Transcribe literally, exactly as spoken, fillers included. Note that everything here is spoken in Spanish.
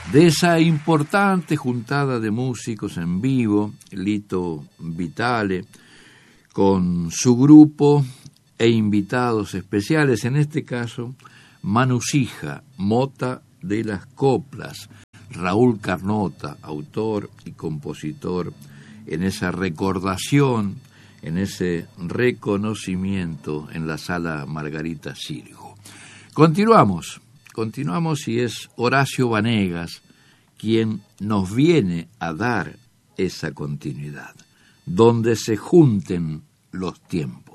de esa importante juntada de músicos en vivo, Lito Vitale, con su grupo e invitados especiales, en este caso Manu Sija, Mota de las Coplas, Raúl Carnota, autor y compositor, en esa recordación, en ese reconocimiento en la Sala Margarita Sirgu. Continuamos, continuamos y es Horacio Vanegas quien nos viene a dar esa continuidad, donde se junten los tiempos.